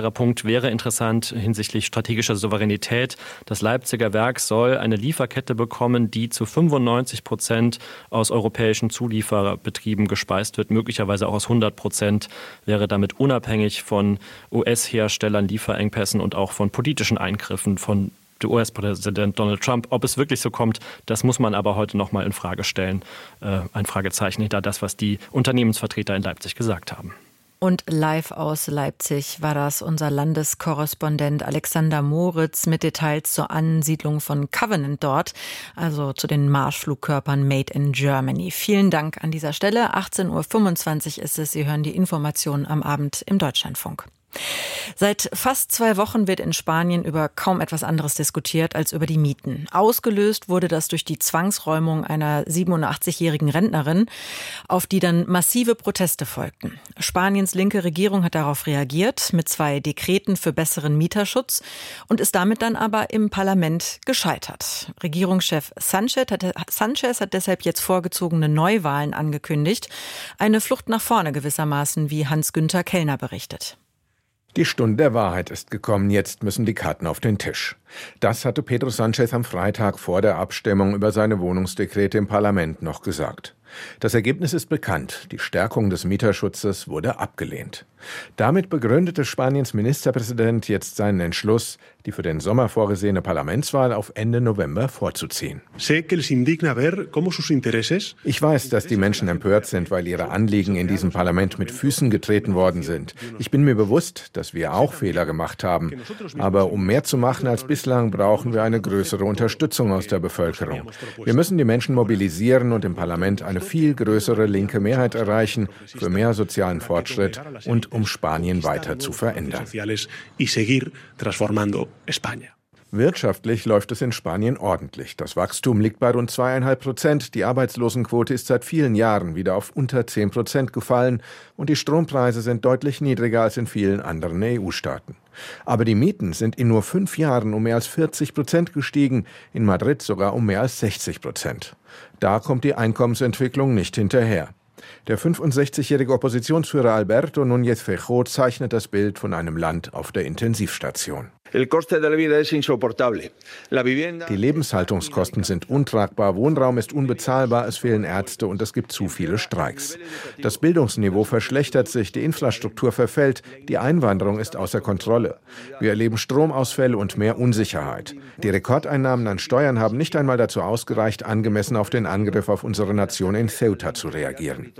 weiterer Punkt wäre interessant hinsichtlich strategischer Souveränität. Das Leipziger Werk soll eine Lieferkette bekommen, die zu 95% aus europäischen Zuliefererbetrieben gespeist wird, möglicherweise auch aus 100%, wäre damit unabhängig von US-Herstellern, Lieferengpässen und auch von politischen Eingriffen von US-Präsident Donald Trump. Ob es wirklich so kommt, das muss man aber heute noch mal in Frage stellen. Ein Fragezeichen hinter das, was die Unternehmensvertreter in Leipzig gesagt haben. Und live aus Leipzig war das unser Landeskorrespondent Alexander Moritz mit Details zur Ansiedlung von Covenant dort, also zu den Marschflugkörpern Made in Germany. Vielen Dank an dieser Stelle. 18.25 Uhr ist es. Sie hören die Informationen am Abend im Deutschlandfunk. Seit fast 2 Wochen wird in Spanien über kaum etwas anderes diskutiert als über die Mieten. Ausgelöst wurde das durch die Zwangsräumung einer 87-jährigen Rentnerin, auf die dann massive Proteste folgten. Spaniens linke Regierung hat darauf reagiert mit 2 Dekreten für besseren Mieterschutz und ist damit dann aber im Parlament gescheitert. Regierungschef Sanchez hat deshalb jetzt vorgezogene Neuwahlen angekündigt. Eine Flucht nach vorne gewissermaßen, wie Hans-Günther Kellner berichtet. Die Stunde der Wahrheit ist gekommen, jetzt müssen die Karten auf den Tisch. Das hatte Pedro Sánchez am Freitag vor der Abstimmung über seine Wohnungsdekrete im Parlament noch gesagt. Das Ergebnis ist bekannt, die Stärkung des Mieterschutzes wurde abgelehnt. Damit begründete Spaniens Ministerpräsident jetzt seinen Entschluss, die für den Sommer vorgesehene Parlamentswahl auf Ende November vorzuziehen. Ich weiß, dass die Menschen empört sind, weil ihre Anliegen in diesem Parlament mit Füßen getreten worden sind. Ich bin mir bewusst, dass wir auch Fehler gemacht haben. Aber um mehr zu machen als bislang, brauchen wir eine größere Unterstützung aus der Bevölkerung. Wir müssen die Menschen mobilisieren und im Parlament eine viel größere linke Mehrheit erreichen für mehr sozialen Fortschritt und um Spanien weiter zu verändern. Wirtschaftlich läuft es in Spanien ordentlich. Das Wachstum liegt bei rund 2,5%. Die Arbeitslosenquote ist seit vielen Jahren wieder auf unter 10% gefallen und die Strompreise sind deutlich niedriger als in vielen anderen EU-Staaten. Aber die Mieten sind in nur 5 Jahren um mehr als 40% gestiegen, in Madrid sogar um mehr als 60%. Da kommt die Einkommensentwicklung nicht hinterher. Der 65-jährige Oppositionsführer Alberto Núñez Feijóo zeichnet das Bild von einem Land auf der Intensivstation. Die Lebenshaltungskosten sind untragbar, Wohnraum ist unbezahlbar, es fehlen Ärzte und es gibt zu viele Streiks. Das Bildungsniveau verschlechtert sich, die Infrastruktur verfällt, die Einwanderung ist außer Kontrolle. Wir erleben Stromausfälle und mehr Unsicherheit. Die Rekordeinnahmen an Steuern haben nicht einmal dazu ausgereicht, angemessen auf den Angriff auf unsere Nation in Ceuta zu reagieren.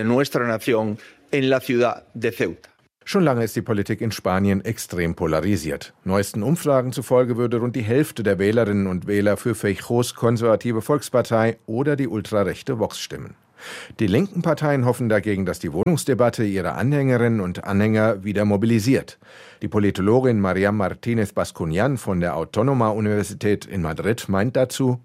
Schon lange ist die Politik in Spanien extrem polarisiert. Neuesten Umfragen zufolge würde rund die Hälfte der Wählerinnen und Wähler für Feijóos konservative Volkspartei oder die ultrarechte Vox stimmen. Die linken Parteien hoffen dagegen, dass die Wohnungsdebatte ihre Anhängerinnen und Anhänger wieder mobilisiert. Die Politologin Mariam Martínez Bascuñán von der Autónoma-Universität in Madrid meint dazu: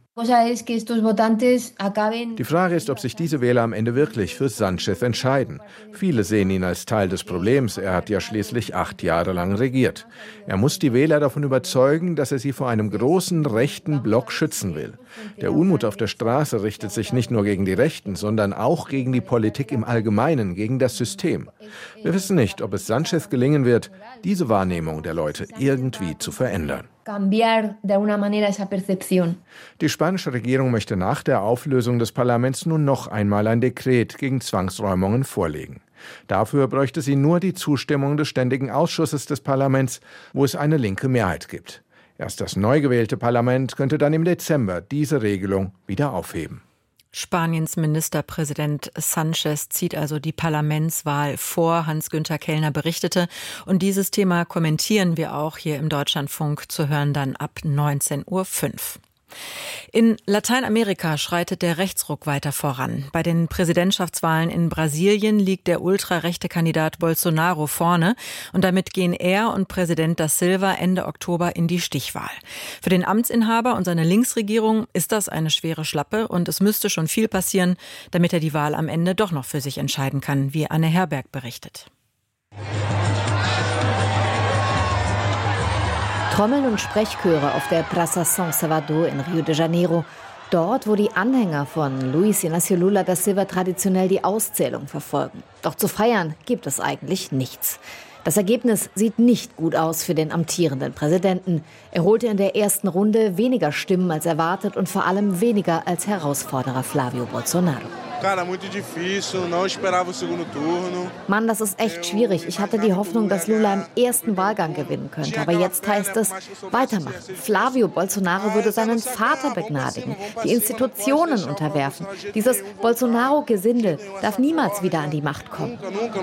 Die Frage ist, ob sich diese Wähler am Ende wirklich für Sánchez entscheiden. Viele sehen ihn als Teil des Problems. Er hat ja schließlich 8 Jahre lang regiert. Er muss die Wähler davon überzeugen, dass er sie vor einem großen rechten Block schützen will. Der Unmut auf der Straße richtet sich nicht nur gegen die Rechten, sondern auch gegen die Politik im Allgemeinen, gegen das System. Wir wissen nicht, ob es Sánchez gelingen wird, diese Wahrnehmung der Leute irgendwie zu verändern. Die spanische Regierung möchte nach der Auflösung des Parlaments nun noch einmal ein Dekret gegen Zwangsräumungen vorlegen. Dafür bräuchte sie nur die Zustimmung des Ständigen Ausschusses des Parlaments, wo es eine linke Mehrheit gibt. Erst das neu gewählte Parlament könnte dann im Dezember diese Regelung wieder aufheben. Spaniens Ministerpräsident Sánchez zieht also die Parlamentswahl vor, Hans-Günther Kellner berichtete. Und dieses Thema kommentieren wir auch hier im Deutschlandfunk, zu hören dann ab 19.05 Uhr. In Lateinamerika schreitet der Rechtsruck weiter voran. Bei den Präsidentschaftswahlen in Brasilien liegt der ultrarechte Kandidat Bolsonaro vorne und damit gehen er und Präsident da Silva Ende Oktober in die Stichwahl. Für den Amtsinhaber und seine Linksregierung ist das eine schwere Schlappe und es müsste schon viel passieren, damit er die Wahl am Ende doch noch für sich entscheiden kann, wie Anne Herberg berichtet. Trommeln und Sprechchöre auf der Praça São Salvador in Rio de Janeiro. Dort, wo die Anhänger von Luiz Inácio Lula da Silva traditionell die Auszählung verfolgen. Doch zu feiern gibt es eigentlich nichts. Das Ergebnis sieht nicht gut aus für den amtierenden Präsidenten. Er holte in der ersten Runde weniger Stimmen als erwartet und vor allem weniger als Herausforderer Flavio Bolsonaro. Mann, das ist echt schwierig. Ich hatte die Hoffnung, dass Lula im ersten Wahlgang gewinnen könnte. Aber jetzt heißt es, weitermachen. Flavio Bolsonaro würde seinen Vater begnadigen, die Institutionen unterwerfen. Dieses Bolsonaro-Gesindel darf niemals wieder an die Macht kommen.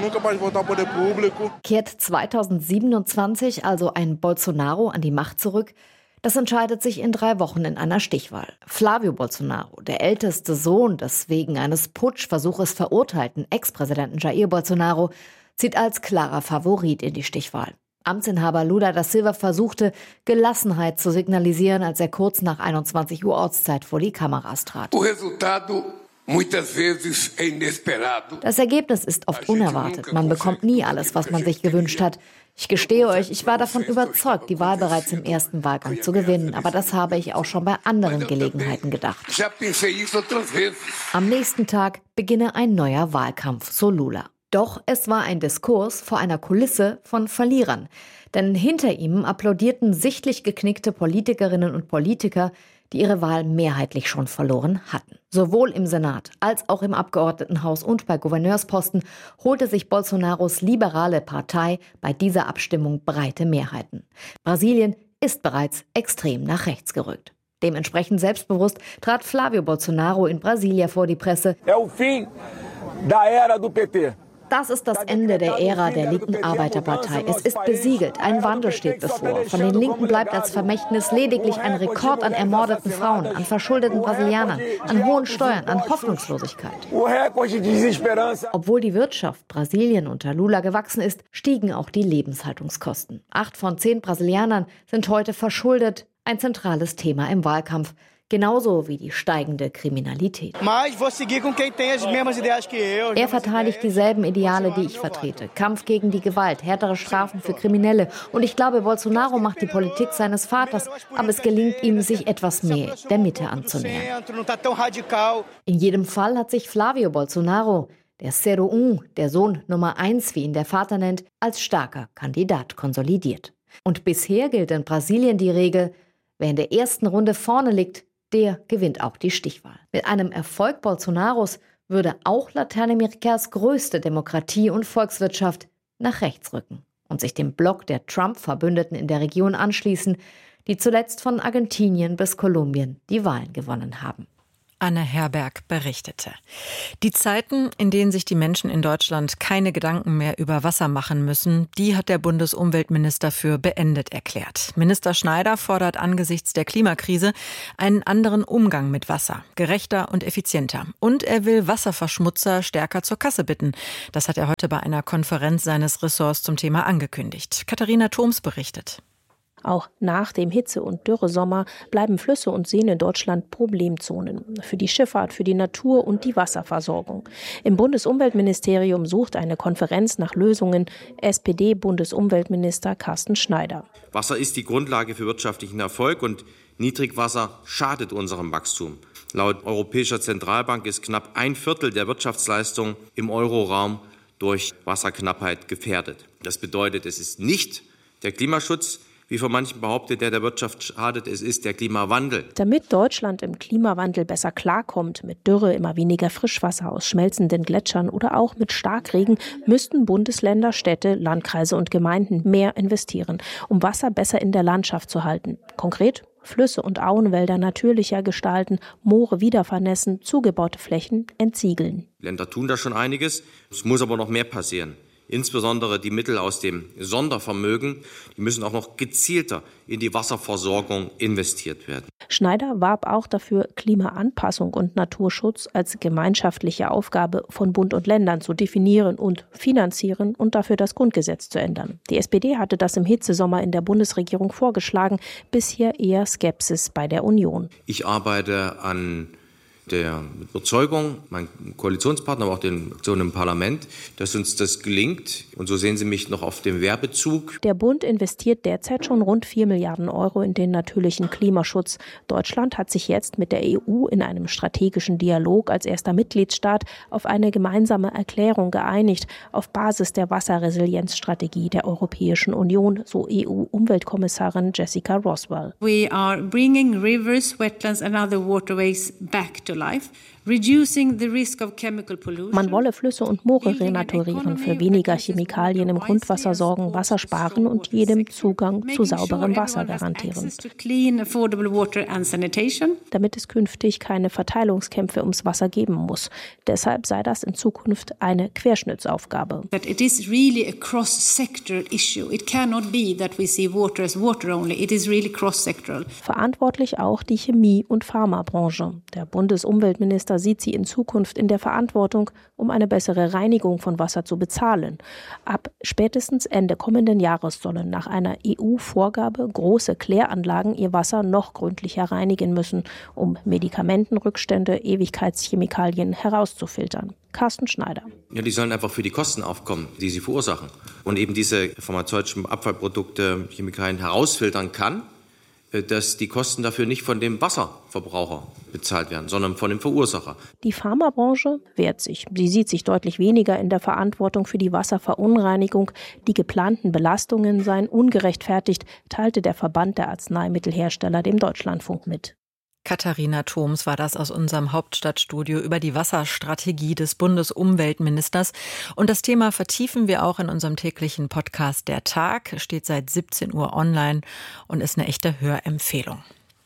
Kehrt 2027 also ein Bolsonaro an die Macht zurück? Das entscheidet sich in 3 Wochen in einer Stichwahl. Flavio Bolsonaro, der älteste Sohn des wegen eines Putschversuches verurteilten Ex-Präsidenten Jair Bolsonaro, zieht als klarer Favorit in die Stichwahl. Amtsinhaber Lula da Silva versuchte, Gelassenheit zu signalisieren, als er kurz nach 21 Uhr Ortszeit vor die Kameras trat. Das Ergebnis ist oft unerwartet. Man bekommt nie alles, was man sich gewünscht hat. Ich gestehe euch, ich war davon überzeugt, die Wahl bereits im ersten Wahlgang zu gewinnen. Aber das habe ich auch schon bei anderen Gelegenheiten gedacht. Am nächsten Tag beginne ein neuer Wahlkampf, so Lula. Doch es war ein Diskurs vor einer Kulisse von Verlierern. Denn hinter ihm applaudierten sichtlich geknickte Politikerinnen und Politiker, die ihre Wahl mehrheitlich schon verloren hatten. Sowohl im Senat als auch im Abgeordnetenhaus und bei Gouverneursposten holte sich Bolsonaros liberale Partei bei dieser Abstimmung breite Mehrheiten. Brasilien ist bereits extrem nach rechts gerückt. Dementsprechend selbstbewusst trat Flavio Bolsonaro in Brasilia vor die Presse. Das ist das Ende der Ära der linken Arbeiterpartei. Es ist besiegelt. Ein Wandel steht bevor. Von den Linken bleibt als Vermächtnis lediglich ein Rekord an ermordeten Frauen, an verschuldeten Brasilianern, an hohen Steuern, an Hoffnungslosigkeit. Obwohl die Wirtschaft Brasilien unter Lula gewachsen ist, stiegen auch die Lebenshaltungskosten. 8 von 10 Brasilianern sind heute verschuldet. Ein zentrales Thema im Wahlkampf. Genauso wie die steigende Kriminalität. Er verteidigt dieselben Ideale, die ich vertrete. Kampf gegen die Gewalt, härtere Strafen für Kriminelle. Und ich glaube, Bolsonaro macht die Politik seines Vaters, aber es gelingt ihm, sich etwas mehr der Mitte anzunähern. In jedem Fall hat sich Flavio Bolsonaro, der 01, der Sohn Nummer 1, wie ihn der Vater nennt, als starker Kandidat konsolidiert. Und bisher gilt in Brasilien die Regel, wer in der ersten Runde vorne liegt, der gewinnt auch die Stichwahl. Mit einem Erfolg Bolsonaros würde auch Lateinamerikas größte Demokratie und Volkswirtschaft nach rechts rücken und sich dem Block der Trump-Verbündeten in der Region anschließen, die zuletzt von Argentinien bis Kolumbien die Wahlen gewonnen haben. Anne Herberg berichtete. Die Zeiten, in denen sich die Menschen in Deutschland keine Gedanken mehr über Wasser machen müssen, die hat der Bundesumweltminister für beendet erklärt. Minister Schneider fordert angesichts der Klimakrise einen anderen Umgang mit Wasser, gerechter und effizienter. Und er will Wasserverschmutzer stärker zur Kasse bitten. Das hat er heute bei einer Konferenz seines Ressorts zum Thema angekündigt. Katharina Thoms berichtet. Auch nach dem Hitze- und Dürresommer bleiben Flüsse und Seen in Deutschland Problemzonen. Für die Schifffahrt, für die Natur und die Wasserversorgung. Im Bundesumweltministerium sucht eine Konferenz nach Lösungen SPD-Bundesumweltminister Carsten Schneider. Wasser ist die Grundlage für wirtschaftlichen Erfolg und Niedrigwasser schadet unserem Wachstum. Laut Europäischer Zentralbank ist knapp 1/4 der Wirtschaftsleistung im Euroraum durch Wasserknappheit gefährdet. Das bedeutet, es ist nicht der Klimaschutz, wie von manchen behauptet, der Wirtschaft schadet, es ist der Klimawandel. Damit Deutschland im Klimawandel besser klarkommt, mit Dürre, immer weniger Frischwasser aus schmelzenden Gletschern oder auch mit Starkregen, müssten Bundesländer, Städte, Landkreise und Gemeinden mehr investieren, um Wasser besser in der Landschaft zu halten. Konkret Flüsse und Auenwälder natürlicher gestalten, Moore wieder vernässen, zugebaute Flächen entsiegeln. Länder tun da schon einiges, es muss aber noch mehr passieren. Insbesondere die Mittel aus dem Sondervermögen, die müssen auch noch gezielter in die Wasserversorgung investiert werden. Schneider warb auch dafür, Klimaanpassung und Naturschutz als gemeinschaftliche Aufgabe von Bund und Ländern zu definieren und finanzieren und dafür das Grundgesetz zu ändern. Die SPD hatte das im Hitzesommer in der Bundesregierung vorgeschlagen, bisher eher Skepsis bei der Union. Ich arbeite an der Überzeugung, mein Koalitionspartner, aber auch den Fraktionen im Parlament, dass uns das gelingt. Und so sehen Sie mich noch auf dem Werbezug. Der Bund investiert derzeit schon rund 4 Milliarden Euro in den natürlichen Klimaschutz. Deutschland hat sich jetzt mit der EU in einem strategischen Dialog als erster Mitgliedstaat auf eine gemeinsame Erklärung geeinigt, auf Basis der Wasserresilienzstrategie der Europäischen Union, so EU-Umweltkommissarin Jessica Roswell. We are bringing rivers, wetlands and other waterways back to life. Reducing the risk of chemical pollution. Man wolle Flüsse und Moore renaturieren, für weniger Chemikalien im Grundwasser sorgen, Wasser sparen und jedem Zugang zu sauberem Wasser garantieren. Damit es künftig keine Verteilungskämpfe ums Wasser geben muss. Deshalb sei das in Zukunft eine Querschnittsaufgabe. It is really a cross-sectoral issue. It cannot be that we see water as water only. It is really cross-sectoral. Verantwortlich auch die Chemie- und Pharmabranche. Der Bundesumweltminister sieht sie in Zukunft in der Verantwortung, um eine bessere Reinigung von Wasser zu bezahlen. Ab spätestens Ende kommenden Jahres sollen nach einer EU-Vorgabe große Kläranlagen ihr Wasser noch gründlicher reinigen müssen, um Medikamentenrückstände, Ewigkeitschemikalien herauszufiltern. Carsten Schneider. Ja, die sollen einfach für die Kosten aufkommen, die sie verursachen. Und eben diese pharmazeutischen Abfallprodukte, Chemikalien herausfiltern kann, dass die Kosten dafür nicht von dem Wasserverbraucher bezahlt werden, sondern von dem Verursacher. Die Pharmabranche wehrt sich. Sie sieht sich deutlich weniger in der Verantwortung für die Wasserverunreinigung. Die geplanten Belastungen seien ungerechtfertigt, teilte der Verband der Arzneimittelhersteller dem Deutschlandfunk mit. Katharina Thoms war das aus unserem Hauptstadtstudio über die Wasserstrategie des Bundesumweltministers. Und das Thema vertiefen wir auch in unserem täglichen Podcast Der Tag. Steht seit 17 Uhr online und ist eine echte Hörempfehlung.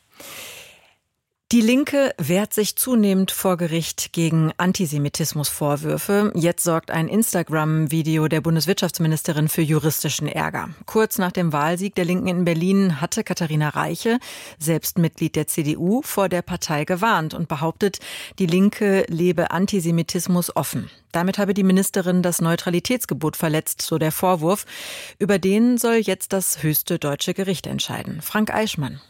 Die Linke wehrt sich zunehmend vor Gericht gegen Antisemitismusvorwürfe. Jetzt sorgt ein Instagram-Video der Bundeswirtschaftsministerin für juristischen Ärger. Kurz nach dem Wahlsieg der Linken in Berlin hatte Katharina Reiche, selbst Mitglied der CDU, vor der Partei gewarnt und behauptet, die Linke lebe Antisemitismus offen. Damit habe die Ministerin das Neutralitätsgebot verletzt, so der Vorwurf. Über den soll jetzt das höchste deutsche Gericht entscheiden. Frank Eichmann.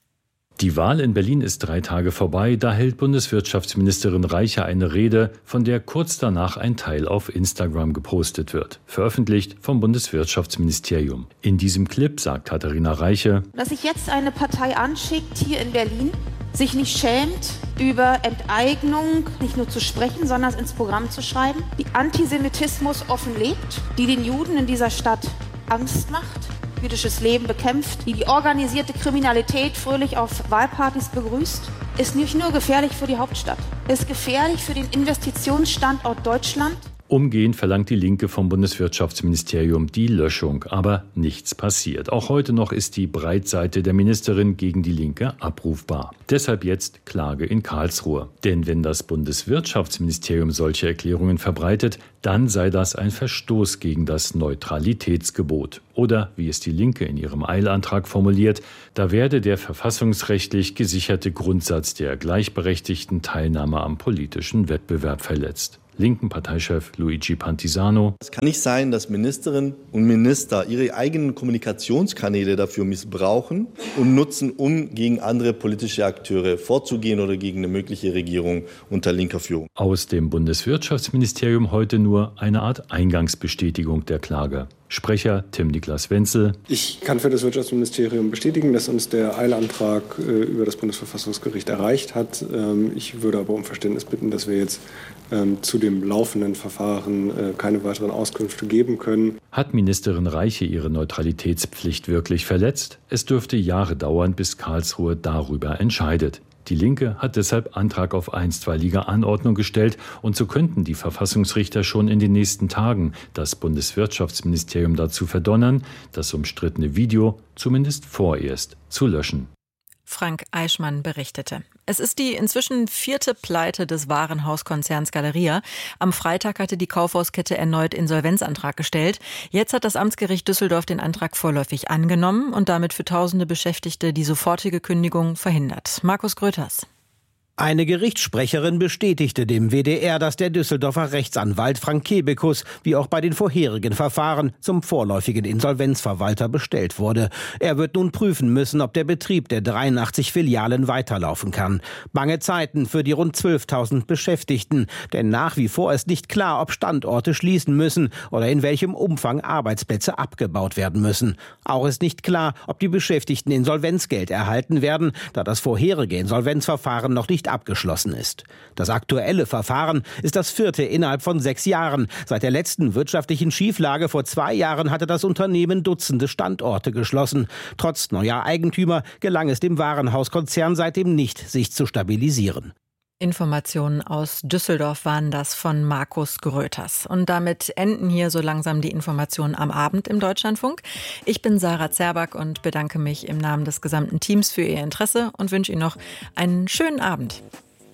Die Wahl in Berlin ist 3 Tage vorbei, da hält Bundeswirtschaftsministerin Reiche eine Rede, von der kurz danach ein Teil auf Instagram gepostet wird, veröffentlicht vom Bundeswirtschaftsministerium. In diesem Clip sagt Katharina Reiche, dass sich jetzt eine Partei anschickt, hier in Berlin, sich nicht schämt, über Enteignung nicht nur zu sprechen, sondern es ins Programm zu schreiben, die Antisemitismus offen lebt, die den Juden in dieser Stadt Angst macht, jüdisches Leben bekämpft, die organisierte Kriminalität fröhlich auf Wahlpartys begrüßt, ist nicht nur gefährlich für die Hauptstadt, ist gefährlich für den Investitionsstandort Deutschland. Umgehend verlangt die Linke vom Bundeswirtschaftsministerium die Löschung, aber nichts passiert. Auch heute noch ist die Breitseite der Ministerin gegen die Linke abrufbar. Deshalb jetzt Klage in Karlsruhe. Denn wenn das Bundeswirtschaftsministerium solche Erklärungen verbreitet, dann sei das ein Verstoß gegen das Neutralitätsgebot. Oder, wie es die Linke in ihrem Eilantrag formuliert, da werde der verfassungsrechtlich gesicherte Grundsatz der gleichberechtigten Teilnahme am politischen Wettbewerb verletzt. Linken Parteichef Luigi Pantisano. Es kann nicht sein, dass Ministerinnen und Minister ihre eigenen Kommunikationskanäle dafür missbrauchen und nutzen, um gegen andere politische Akteure vorzugehen oder gegen eine mögliche Regierung unter linker Führung. Aus dem Bundeswirtschaftsministerium heute nur eine Art Eingangsbestätigung der Klage. Sprecher Tim-Niklas Wenzel. Ich kann für das Wirtschaftsministerium bestätigen, dass uns der Eilantrag über das Bundesverfassungsgericht erreicht hat. Ich würde aber um Verständnis bitten, dass wir jetzt zu dem laufenden Verfahren keine weiteren Auskünfte geben können. Hat Ministerin Reiche ihre Neutralitätspflicht wirklich verletzt? Es dürfte Jahre dauern, bis Karlsruhe darüber entscheidet. Die Linke hat deshalb Antrag auf einstweilige Anordnung gestellt und so könnten die Verfassungsrichter schon in den nächsten Tagen das Bundeswirtschaftsministerium dazu verdonnern, das umstrittene Video zumindest vorerst zu löschen. Frank Eichmann berichtete. Es ist die inzwischen 4. Pleite des Warenhauskonzerns Galeria. Am Freitag hatte die Kaufhauskette erneut Insolvenzantrag gestellt. Jetzt hat das Amtsgericht Düsseldorf den Antrag vorläufig angenommen und damit für tausende Beschäftigte die sofortige Kündigung verhindert. Markus Gröters. Eine Gerichtssprecherin bestätigte dem WDR, dass der Düsseldorfer Rechtsanwalt Frank Kebekus, wie auch bei den vorherigen Verfahren, zum vorläufigen Insolvenzverwalter bestellt wurde. Er wird nun prüfen müssen, ob der Betrieb der 83 Filialen weiterlaufen kann. Bange Zeiten für die rund 12.000 Beschäftigten, denn nach wie vor ist nicht klar, ob Standorte schließen müssen oder in welchem Umfang Arbeitsplätze abgebaut werden müssen. Auch ist nicht klar, ob die Beschäftigten Insolvenzgeld erhalten werden, da das vorherige Insolvenzverfahren noch nicht abgeschlossen ist. Das aktuelle Verfahren ist das 4. innerhalb von 6 Jahren. Seit der letzten wirtschaftlichen Schieflage vor 2 Jahren hatte das Unternehmen Dutzende Standorte geschlossen. Trotz neuer Eigentümer gelang es dem Warenhauskonzern seitdem nicht, sich zu stabilisieren. Informationen aus Düsseldorf waren das von Markus Gröters. Und damit enden hier so langsam die Informationen am Abend im Deutschlandfunk. Ich bin Sarah Zerback und bedanke mich im Namen des gesamten Teams für Ihr Interesse und wünsche Ihnen noch einen schönen Abend.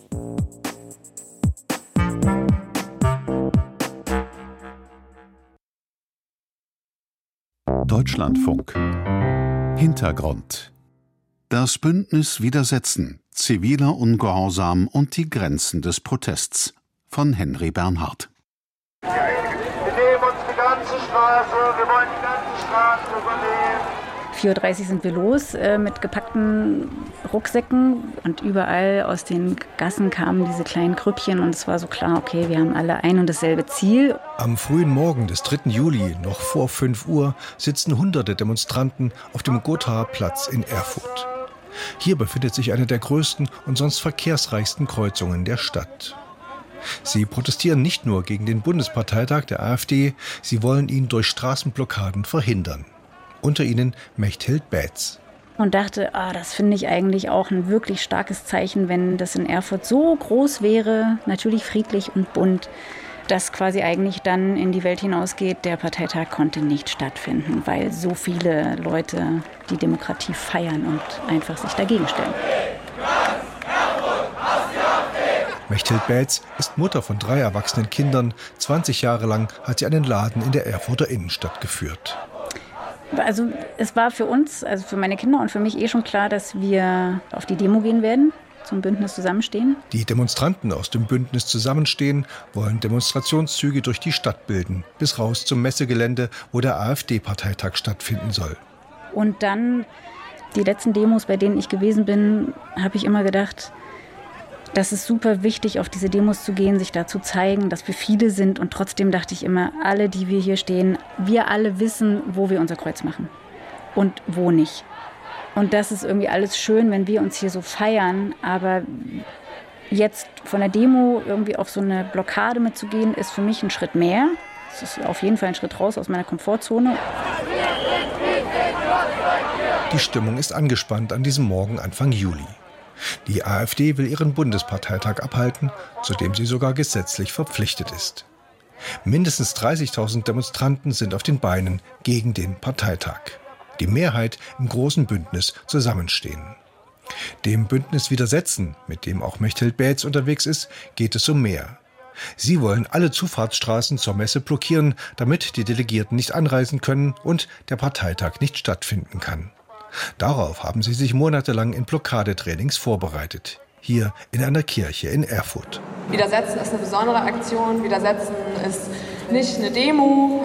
Deutschlandfunk. Hintergrund. Das Bündnis Widersetzen. Ziviler Ungehorsam und die Grenzen des Protests von Henry Bernhard. Wir nehmen uns die ganze Straße, wir wollen die ganze Straße übernehmen. 4:30 Uhr sind wir los mit gepackten Rucksäcken und überall aus den Gassen kamen diese kleinen Grüppchen und es war so klar, okay, wir haben alle ein und dasselbe Ziel. Am frühen Morgen des 3. Juli, noch vor 5 Uhr, sitzen hunderte Demonstranten auf dem Gothaer Platz in Erfurt. Hier befindet sich eine der größten und sonst verkehrsreichsten Kreuzungen der Stadt. Sie protestieren nicht nur gegen den Bundesparteitag der AfD, sie wollen ihn durch Straßenblockaden verhindern. Unter ihnen Mechthild Bätz. Und dachte, das finde ich eigentlich auch ein wirklich starkes Zeichen, wenn das in Erfurt so groß wäre, natürlich friedlich und bunt, dass quasi eigentlich dann in die Welt hinausgeht, der Parteitag konnte nicht stattfinden, weil so viele Leute die Demokratie feiern und einfach sich dagegen stellen. Mechthild Bätz ist Mutter von 3 erwachsenen Kindern. 20 Jahre lang hat sie einen Laden in der Erfurter Innenstadt geführt. Also es war für uns, also für meine Kinder und für mich schon klar, dass wir auf die Demo gehen werden. Zum Bündnis Zusammenstehen. Die Demonstranten aus dem Bündnis Zusammenstehen wollen Demonstrationszüge durch die Stadt bilden, bis raus zum Messegelände, wo der AfD-Parteitag stattfinden soll. Und dann die letzten Demos, bei denen ich gewesen bin, habe ich immer gedacht, das ist super wichtig, auf diese Demos zu gehen, sich da zu zeigen, dass wir viele sind. Und trotzdem dachte ich immer, alle, die wir hier stehen, wir alle wissen, wo wir unser Kreuz machen und wo nicht. Und das ist irgendwie alles schön, wenn wir uns hier so feiern. Aber jetzt von der Demo irgendwie auf so eine Blockade mitzugehen, ist für mich ein Schritt mehr. Es ist auf jeden Fall ein Schritt raus aus meiner Komfortzone. Die Stimmung ist angespannt an diesem Morgen Anfang Juli. Die AfD will ihren Bundesparteitag abhalten, zu dem sie sogar gesetzlich verpflichtet ist. Mindestens 30.000 Demonstranten sind auf den Beinen gegen den Parteitag. Die Mehrheit im großen Bündnis Zusammenstehen. Dem Bündnis Widersetzen, mit dem auch Mechthild Bätz unterwegs ist, geht es um mehr. Sie wollen alle Zufahrtsstraßen zur Messe blockieren, damit die Delegierten nicht anreisen können und der Parteitag nicht stattfinden kann. Darauf haben sie sich monatelang in Blockadetrainings vorbereitet. Hier in einer Kirche in Erfurt. Widersetzen ist eine besondere Aktion. Widersetzen ist nicht eine Demo,